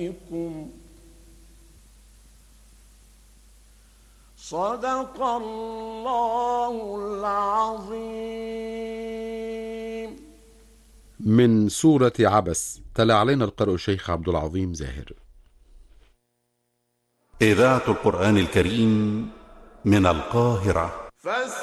صدق الله العظيم. من سورة عبس، تلا علينا القارئ الشيخ عبد العظيم زاهر. إذاعة القرآن الكريم من القاهرة.